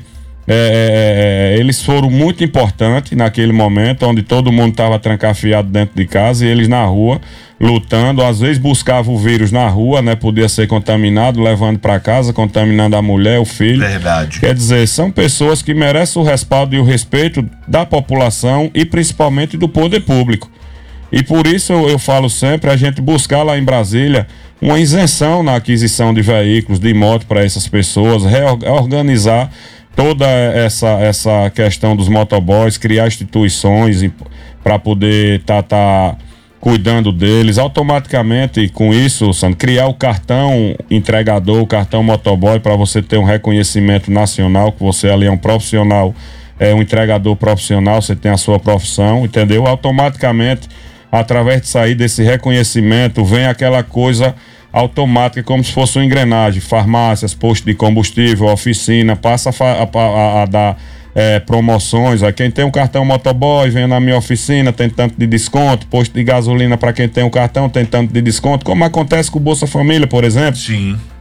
é, eles foram muito importantes naquele momento, onde todo mundo estava trancafiado dentro de casa e eles na rua, lutando. Às vezes buscavam o vírus na rua, né? Podia ser contaminado, levando para casa, contaminando a mulher, o filho. Verdade. Quer dizer, são pessoas que merecem o respaldo e o respeito da população e principalmente do poder público. E por isso eu, eu falo sempre, a gente buscar lá em Brasília uma isenção na aquisição de veículos, de moto para essas pessoas, reorganizar toda essa, essa questão dos motoboys, criar instituições para poder estar tá, tá cuidando deles. Automaticamente, com isso, Sandro, criar o cartão entregador, o cartão motoboy, para você ter um reconhecimento nacional, que você ali é um profissional, é um entregador profissional, você tem a sua profissão, entendeu? Automaticamente, através de sair desse reconhecimento, vem aquela coisa automática, como se fosse uma engrenagem. Farmácias, postos de combustível, oficina, passa a, a, a, a dar é, promoções. Aí quem tem um cartão motoboy, vem na minha oficina, tem tanto de desconto. Posto de gasolina para quem tem um cartão, tem tanto de desconto. Como acontece com o Bolsa Família, por exemplo. Sim.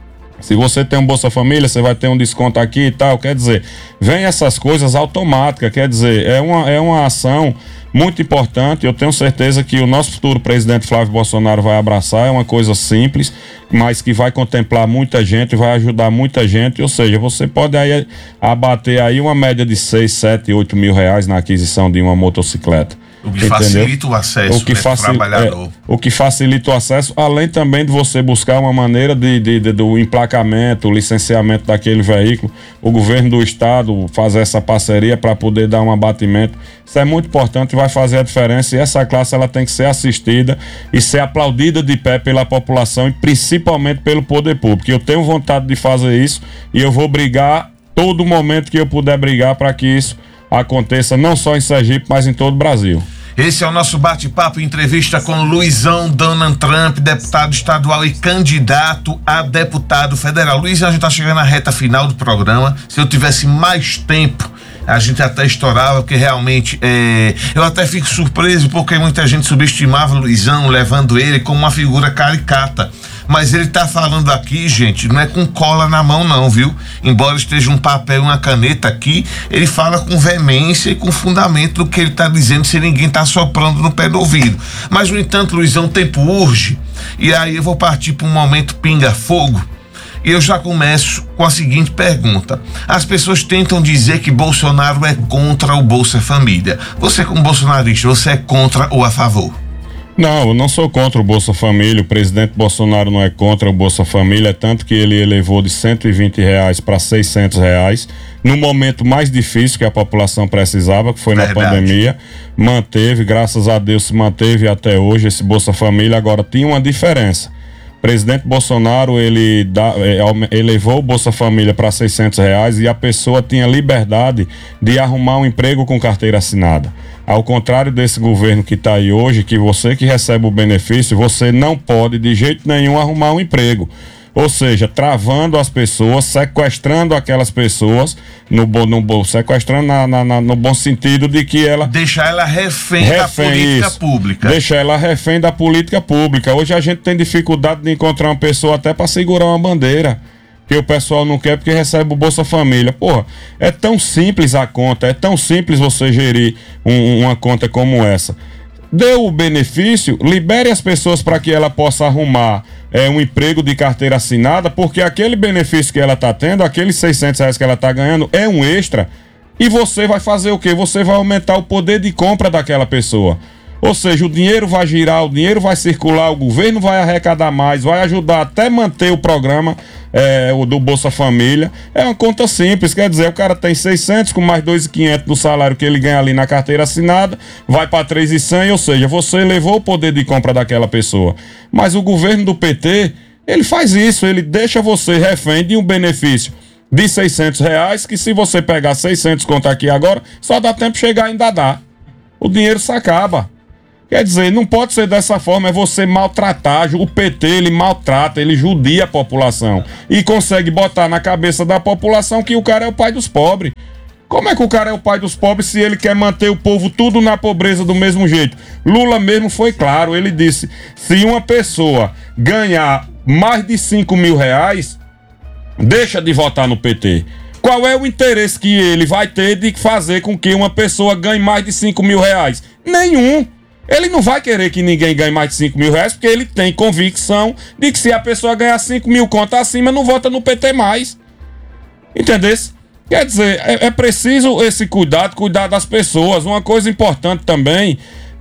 Se você tem um Bolsa Família, você vai ter um desconto aqui e tal. Quer dizer, vem essas coisas automáticas. Quer dizer, é uma, é uma ação muito importante. Eu tenho certeza que o nosso futuro presidente Flávio Bolsonaro vai abraçar. É uma coisa simples, mas que vai contemplar muita gente, vai ajudar muita gente. Ou seja, você pode aí abater aí uma média de seis, sete, oito mil reais na aquisição de uma motocicleta. O que Entendeu? facilita o acesso o que né, facil... trabalhador. É, o que facilita o acesso, além também de você buscar uma maneira de, de, de, do emplacamento, o licenciamento daquele veículo, o governo do estado fazer essa parceria para poder dar um abatimento. Isso é muito importante, vai fazer a diferença, e essa classe ela tem que ser assistida e ser aplaudida de pé pela população e principalmente pelo poder público. Eu tenho vontade de fazer isso e eu vou brigar todo momento que eu puder brigar para que isso aconteça não só em Sergipe, mas em todo o Brasil. Esse é o nosso bate-papo, entrevista com Luizão Donald Trump, deputado estadual e candidato a deputado federal. Luizão, a gente está chegando na reta final do programa. Se eu tivesse mais tempo, a gente até estourava, porque realmente é, eu até fico surpreso porque muita gente subestimava o Luizão, levando ele como uma figura caricata. Mas ele tá falando aqui, gente, não é com cola na mão não, viu? Embora esteja um papel e uma caneta aqui, ele fala com veemência e com fundamento do que ele tá dizendo, sem ninguém tá soprando no pé do ouvido. Mas, no entanto, Luizão, o tempo urge, e aí eu vou partir para um momento pinga-fogo. E eu já começo com a seguinte pergunta. As pessoas tentam dizer que Bolsonaro é contra o Bolsa Família. Você, como bolsonarista, você é contra ou a favor? Não, eu não sou contra o Bolsa Família. O presidente Bolsonaro não é contra o Bolsa Família, tanto que ele elevou de cento e vinte reais para seiscentos reais no momento mais difícil que a população precisava, que foi Verdade. na pandemia. Manteve, graças a Deus se manteve até hoje esse Bolsa Família. Agora tinha uma diferença. O presidente Bolsonaro, ele dá, elevou o Bolsa Família para seiscentos reais e a pessoa tinha liberdade de arrumar um emprego com carteira assinada. Ao contrário desse governo que está aí hoje, que você que recebe o benefício, você não pode de jeito nenhum arrumar um emprego. Ou seja, travando as pessoas, sequestrando aquelas pessoas, no, no, sequestrando na, na, na, no bom sentido de que ela... Deixar ela refém, refém da política isso. pública. Deixar ela refém da política pública. Hoje a gente tem dificuldade de encontrar uma pessoa até para segurar uma bandeira, que o pessoal não quer porque recebe o Bolsa Família. Porra, é tão simples a conta, é tão simples você gerir um, uma conta como essa. Deu o benefício, libere as pessoas para que ela possa arrumar é, um emprego de carteira assinada, porque aquele benefício que ela está tendo, aqueles seiscentos reais que ela está ganhando, é um extra. E você vai fazer o quê? Você vai aumentar o poder de compra daquela pessoa. Ou seja, o dinheiro vai girar, o dinheiro vai circular, o governo vai arrecadar mais, vai ajudar até manter o programa é, o do Bolsa Família. É uma conta simples, quer dizer, o cara tem seiscentos com mais dois mil e quinhentos do salário que ele ganha ali na carteira assinada, vai para três mil e cem, ou seja, você elevou o poder de compra daquela pessoa. Mas o governo do P T, ele faz isso, ele deixa você refém de um benefício de seiscentos reais, que se você pegar seiscentos conta aqui agora, só dá tempo de chegar e ainda dá. O dinheiro se acaba. Quer dizer, não pode ser dessa forma, é você maltratar. O P T, ele maltrata, ele judia a população e consegue botar na cabeça da população que o cara é o pai dos pobres. Como é que o cara é o pai dos pobres se ele quer manter o povo tudo na pobreza do mesmo jeito? Lula mesmo foi claro, ele disse, se uma pessoa ganhar mais de cinco mil reais, deixa de votar no P T. Qual é o interesse que ele vai ter de fazer com que uma pessoa ganhe mais de cinco mil reais? Nenhum. Ele não vai querer que ninguém ganhe mais de cinco mil reais, porque ele tem convicção de que se a pessoa ganhar cinco mil contas acima, não vota no P T mais. Entendeu? Quer dizer, é, é preciso esse cuidado, cuidar das pessoas. Uma coisa importante também,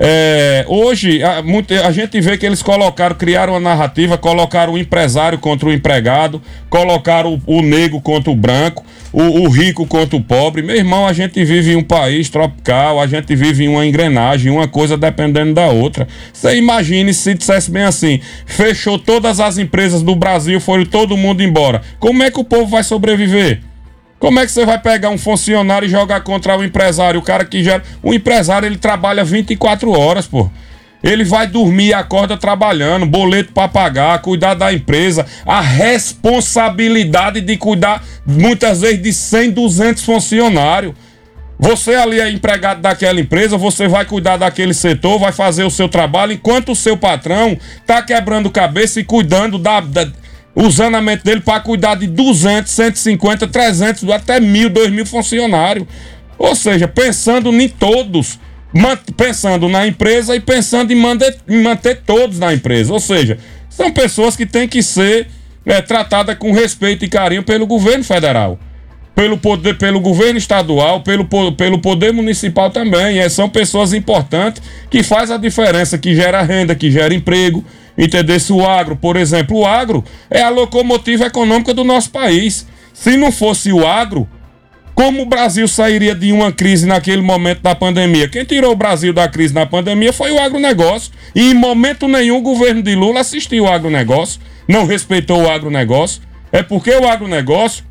é, hoje a, muito, a gente vê que eles colocaram, criaram uma narrativa, colocaram o empresário contra o empregado, colocaram o, o negro contra o branco, o, o rico contra o pobre. Meu irmão, a gente vive em um país tropical, a gente vive em uma engrenagem, uma coisa dependendo da outra. Você imagine se dissesse bem assim, fechou todas as empresas do Brasil, foi todo mundo embora. Como é que o povo vai sobreviver? Como é que você vai pegar um funcionário e jogar contra o empresário? O cara que já... O empresário, ele trabalha vinte e quatro horas, pô. Ele vai dormir e acorda trabalhando, boleto para pagar, cuidar da empresa, a responsabilidade de cuidar, muitas vezes, de cem, duzentos funcionários. Você ali é empregado daquela empresa, você vai cuidar daquele setor, vai fazer o seu trabalho, enquanto o seu patrão tá quebrando cabeça e cuidando da... da o zanamento dele para cuidar de duzentos, cento e cinquenta, trezentos, até mil, dois mil funcionários. Ou seja, pensando em todos, pensando na empresa e pensando em manter, em manter todos na empresa. Ou seja, são pessoas que têm que ser é, tratadas com respeito e carinho pelo governo federal, pelo, poder, pelo governo estadual, pelo, pelo poder municipal também. É, são pessoas importantes que fazem a diferença, que gera renda, que gera emprego. Entender se o agro, por exemplo, o agro é a locomotiva econômica do nosso país. Se não fosse o agro, como o Brasil sairia de uma crise naquele momento da pandemia? Quem tirou o Brasil da crise na pandemia foi o agronegócio. E em momento nenhum o governo de Lula assistiu ao agronegócio, não respeitou o agronegócio. É porque o agronegócio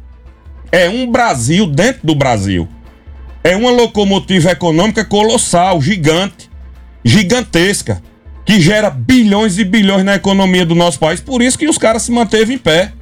é um Brasil dentro do Brasil. É uma locomotiva econômica colossal, gigante, gigantesca, que gera bilhões e bilhões na economia do nosso país. Por isso que os caras se manteve em pé.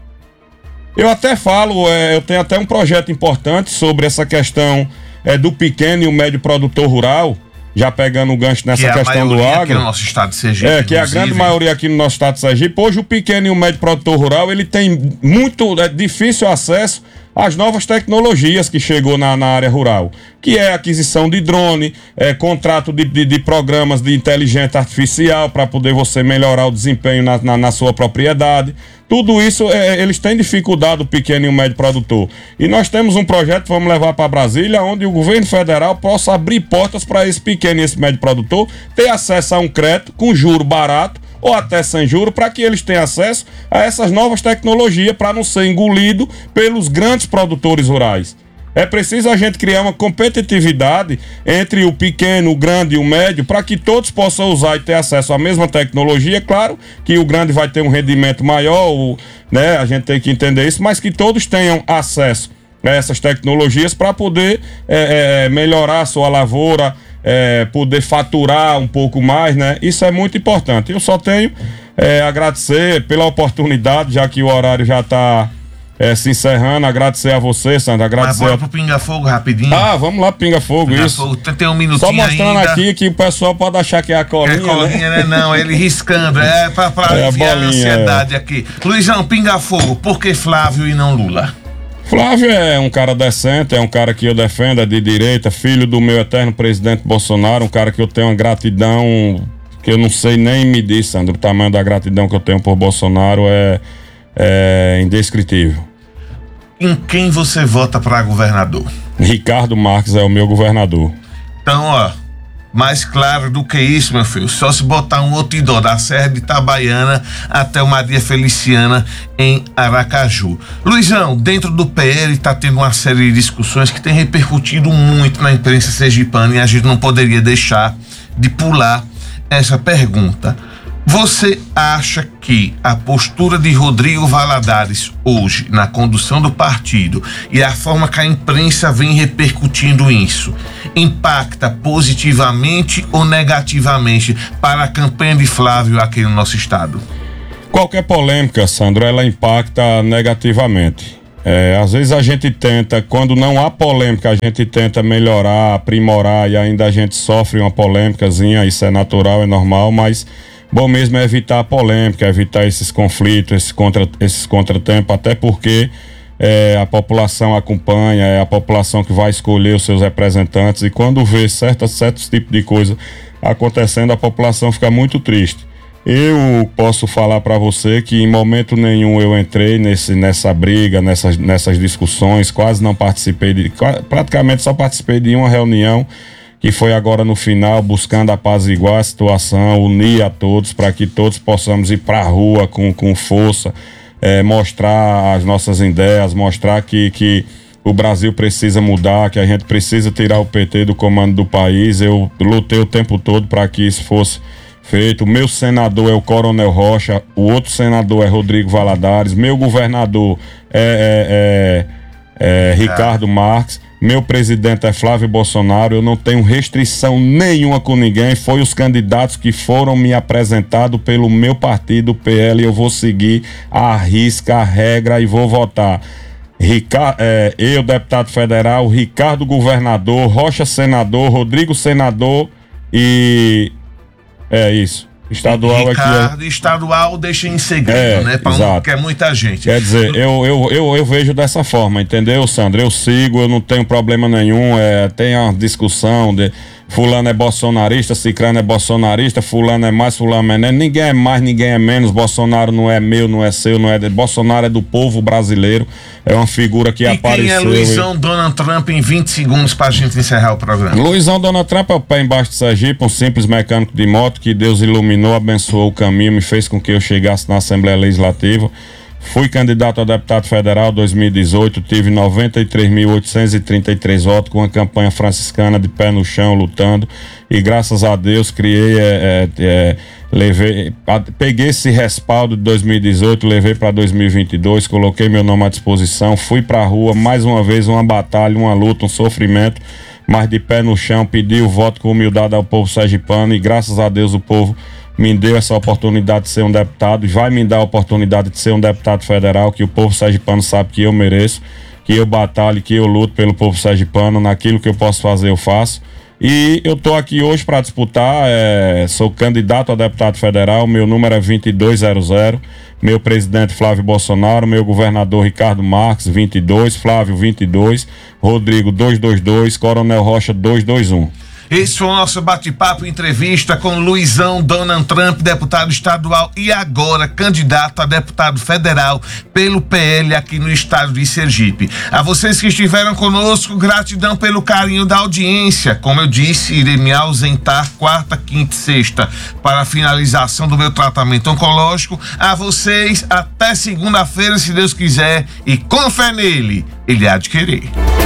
Eu até falo, é, eu tenho até um projeto importante sobre essa questão é, do pequeno e o médio produtor rural, já pegando o gancho nessa que é questão do agro. Aqui no nosso estado de Sergipe. É, que é a grande maioria aqui no nosso estado de Sergipe. Hoje o pequeno e o médio produtor rural, ele tem muito é, difícil acesso às novas tecnologias que chegou na, na área rural, que é aquisição de drone, é, contrato de, de, de programas de inteligência artificial para poder você melhorar o desempenho na, na, na sua propriedade. Tudo isso, é, eles têm dificuldade, o pequeno e o médio produtor. E nós temos um projeto que vamos levar para Brasília, onde o governo federal possa abrir portas para esse pequeno e esse médio produtor ter acesso a um crédito com juro barato, ou até sem juro, para que eles tenham acesso a essas novas tecnologias para não ser engolido pelos grandes produtores rurais. É preciso a gente criar uma competitividade entre o pequeno, o grande e o médio, para que todos possam usar e ter acesso à mesma tecnologia. Claro que o grande vai ter um rendimento maior, né? A gente tem que entender isso, mas que todos tenham acesso a essas tecnologias para poder é, é, melhorar a sua lavoura, É, poder faturar um pouco mais, né? Isso é muito importante. Eu só tenho é, agradecer pela oportunidade, já que o horário já está é, se encerrando. Agradecer a você, Sandra. Agradecer. Mas bora pro Pinga Fogo rapidinho. Ah, vamos lá, Pinga Fogo, Pinga isso. Fogo. Tem um minutinho só mostrando ainda. Aqui que o pessoal pode achar que é a colinha, é a colinha, né? né? Não, ele riscando. É pra, pra é aliviar a, bolinha, a ansiedade é. aqui. Luizão, Pinga Fogo, por que Flávio e não Lula? Flávio é um cara decente, é um cara que eu defendo, é de direita, filho do meu eterno presidente Bolsonaro, um cara que eu tenho uma gratidão que eu não sei nem medir, Sandro. O tamanho da gratidão que eu tenho por Bolsonaro é, é indescritível. Em quem você vota para governador? Ricardo Marques é o meu governador. Então, ó, mais claro do que isso, meu filho, só se botar um outdoor da Serra de Itabaiana até o Maria Feliciana em Aracaju. Luizão, dentro do P L tá tendo uma série de discussões que tem repercutido muito na imprensa sergipana e a gente não poderia deixar de pular essa pergunta. Você acha que a postura de Rodrigo Valadares hoje na condução do partido e a forma que a imprensa vem repercutindo isso impacta positivamente ou negativamente para a campanha de Flávio aqui no nosso estado? Qualquer polêmica, Sandro, ela impacta negativamente. É, às vezes a gente tenta, quando não há polêmica, a gente tenta melhorar, aprimorar e ainda a gente sofre uma polêmicazinha, isso é natural, é normal, mas bom mesmo é evitar a polêmica, evitar esses conflitos, esses, contra, esses contratempos, até porque é, a população acompanha, é a população que vai escolher os seus representantes e quando vê certos, certos tipos de coisa acontecendo, a população fica muito triste. Eu posso falar para você que em momento nenhum eu entrei nesse, nessa briga, nessas, nessas discussões, quase não participei, de, praticamente só participei de uma reunião que foi agora no final, buscando apaziguar a situação, unir a todos para que todos possamos ir para a rua com, com força, é, mostrar as nossas ideias, mostrar que, que o Brasil precisa mudar, que a gente precisa tirar o P T do comando do país. Eu lutei o tempo todo para que isso fosse feito. O meu senador é o Coronel Rocha, o outro senador é Rodrigo Valadares, meu governador é, é, é, é Ricardo Marques, meu presidente é Flávio Bolsonaro. Eu não tenho restrição nenhuma com ninguém, foi os candidatos que foram me apresentados pelo meu partido, o P L, eu vou seguir a risca, a regra e vou votar. Ricardo, é, eu, deputado federal, Ricardo governador, Rocha senador, Rodrigo senador e... É isso. Estadual Ricardo, aqui. Estadual deixa em segredo, é, né? Pra um, que é muita gente. Quer dizer, eu, eu, eu, eu vejo dessa forma, entendeu, Sandro? Eu sigo, eu não tenho problema nenhum. É, tem uma discussão de fulano é bolsonarista, cicrano é bolsonarista, fulano é mais, fulano é menos. Ninguém é mais, ninguém é menos. Bolsonaro não é meu, não é seu, não é de... Bolsonaro é do povo brasileiro. É uma figura que e apareceu. Quem é Luizão e... Donald Trump em vinte segundos pra gente encerrar o programa? Luizão Donald Trump é o pé embaixo de Sergipe, um simples mecânico de moto que Deus iluminou, abençoou o caminho, me fez com que eu chegasse na Assembleia Legislativa. Fui candidato a deputado federal em dois mil e dezoito, tive noventa e três mil oitocentos e trinta e três votos com a campanha franciscana de pé no chão, lutando, e graças a Deus criei, é, é, levei, peguei esse respaldo de dois mil e dezoito, levei para dois mil e vinte e dois, coloquei meu nome à disposição, fui para a rua, mais uma vez uma batalha, uma luta, um sofrimento, mas de pé no chão, pedi o voto com humildade ao povo sergipano e graças a Deus o povo me deu essa oportunidade de ser um deputado, vai me dar a oportunidade de ser um deputado federal, que o povo sergipano sabe que eu mereço, que eu batalho, que eu luto pelo povo sergipano, naquilo que eu posso fazer eu faço. E eu tô aqui hoje para disputar, é, sou candidato a deputado federal, meu número é vinte e dois zero zero, meu presidente Flávio Bolsonaro, meu governador Ricardo Marques vinte e dois, Flávio vinte e dois, Rodrigo duzentos e vinte e dois, Coronel Rocha duzentos e vinte e um. Esse foi o nosso bate-papo, entrevista com Luizão Donald Trump, deputado estadual e agora candidato a deputado federal pelo P L aqui no estado de Sergipe. A vocês que estiveram conosco, gratidão pelo carinho da audiência. Como eu disse, irei me ausentar quarta, quinta e sexta para a finalização do meu tratamento oncológico. A vocês, até segunda-feira, se Deus quiser, e com fé nele, ele há de querer.